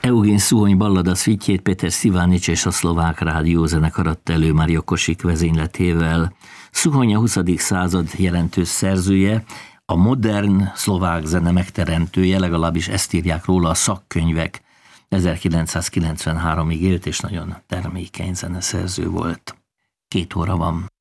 Eugén Szuhony ballada szvitjét Péter Szivánics és a Szlovák Rádiózenekar adta elő Mária Kosik vezényletével. Szuhony a 20. század jelentős szerzője, a modern szlovák zene megteremtője, legalábbis ezt írják róla a szakkönyvek. 1993-ig élt, és nagyon termékeny zeneszerző volt. 2 óra van.